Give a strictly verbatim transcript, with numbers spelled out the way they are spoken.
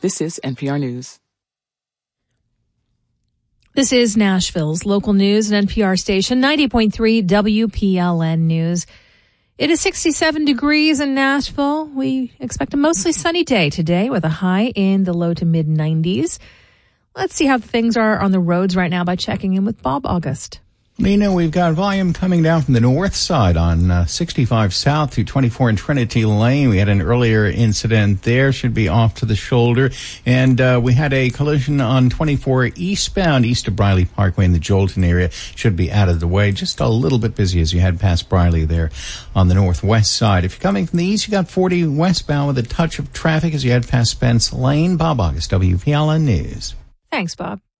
This is N P R News. This is Nashville's local news and N P R station, ninety point three W P L N News. It is sixty-seven degrees in Nashville. We expect a mostly sunny day today with a high in the low to mid nineties. Let's see how things are on the roads right now by checking in with Bob August. Lena, we've got volume coming down from the north side on uh, sixty-five South through twenty-four and Trinity Lane. We had an earlier incident there, should be off to the shoulder. And uh, we had a collision on twenty-four eastbound, east of Briley Parkway in the Jolton area. Should be out of the way. Just a little bit busy as you head past Briley there on the northwest side. If you're coming from the east, you got forty westbound with a touch of traffic as you head past Spence Lane. Bob August, W P L N News. Thanks, Bob.